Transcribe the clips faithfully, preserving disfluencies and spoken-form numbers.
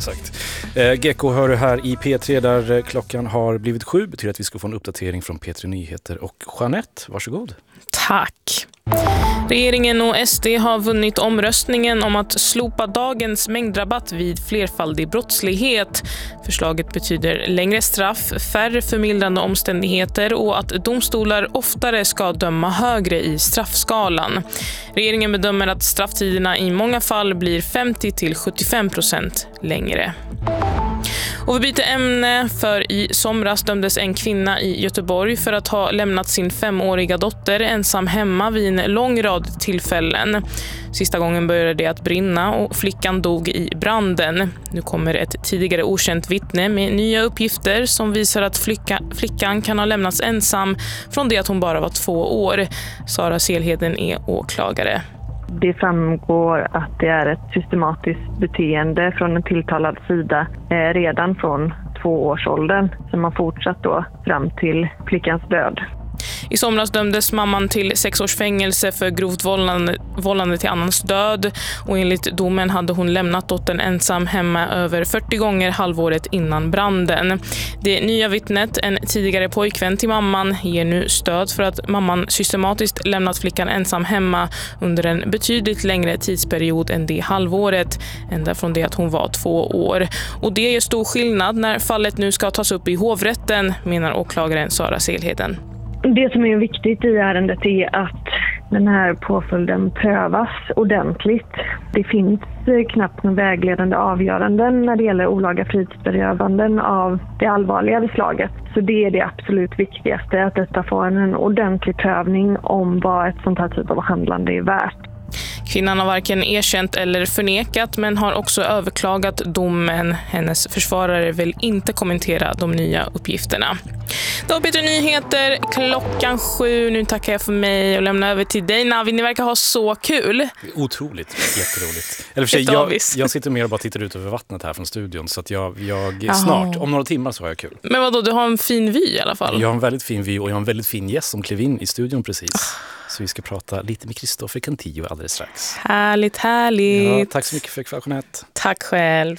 sagt. Eh, G K hör du här i P tre där klockan har blivit sju. Betyder att vi ska få en uppdatering från P tre Nyheter. Och Jeanette, varsågod. Tack. Regeringen och S D har vunnit omröstningen om att slopa dagens mängdrabatt vid flerfaldig brottslighet. Förslaget betyder längre straff, färre förmildrande omständigheter och att domstolar oftare ska döma högre i straffskalan. Regeringen bedömer att strafftiderna i många fall blir femtio till sjuttiofem procent längre. Och vi byter ämne, för i somras dömdes en kvinna i Göteborg för att ha lämnat sin femåriga dotter ensam hemma vid en lång rad tillfällen. Sista gången började det att brinna och flickan dog i branden. Nu kommer ett tidigare okänt vittne med nya uppgifter som visar att flicka, flickan kan ha lämnats ensam från det att hon bara var två år. Sara Selheden är åklagare. Det framgår att det är ett systematiskt beteende från en tilltalad sida eh, redan från tvåårsåldern som har fortsatt då fram till flickans död. I somras dömdes mamman till sex års fängelse för grovt vållande, vållande till annans död och enligt domen hade hon lämnat dottern ensam hemma över fyrtio gånger halvåret innan branden. Det nya vittnet, en tidigare pojkvän till mamman, ger nu stöd för att mamman systematiskt lämnat flickan ensam hemma under en betydligt längre tidsperiod än det halvåret, ända från det att hon var två år. Och det är stor skillnad när fallet nu ska tas upp i hovrätten, menar åklagaren Sara Selheden. Det som är viktigt i ärendet är att den här påföljden prövas ordentligt. Det finns knappt några vägledande avgöranden när det gäller olaga frihetsberövanden av det allvarligare slaget. Så det är det absolut viktigaste, att detta får en ordentlig prövning om vad ett sånt här typ av handlande är värt. Kvinnan har varken erkänt eller förnekat men har också överklagat domen. Hennes försvarare vill inte kommentera de nya uppgifterna. Det var P tre Nyheter klockan sju. Nu tackar jag för mig och lämnar över till dig, Navid. Ni verkar ha så kul. Otroligt, jätteroligt. Eller för sig, jag, jag sitter mer och bara tittar ut över vattnet här från studion. Så att jag, jag snart, om några timmar så har jag kul. Men vadå, du har en fin vy i alla fall. Jag har en väldigt fin vy och jag har en väldigt fin gäst som klev in i studion precis. Oh. Så vi ska prata lite med Kristoffer Cantillo alldeles strax. Härligt, härligt. Ja, tack så mycket för ikväll, Jeanette. Tack själv.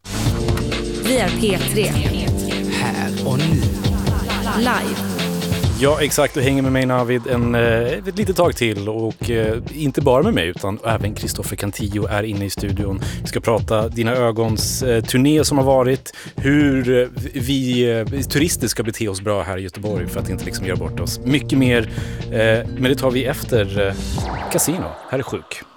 Vi är P tre. Här och nu. Live. Ja, exakt. Du hänger med mig, Navid, en, ett litet tag till. Och eh, inte bara med mig, utan även Kristoffer Cantillo är inne i studion. Vi ska prata dina ögons eh, turné som har varit. Hur eh, vi eh, turister ska bete oss bra här i Göteborg för att inte liksom göra bort oss. Mycket mer. Eh, men det tar vi efter eh, Casino. Här är Sjuk.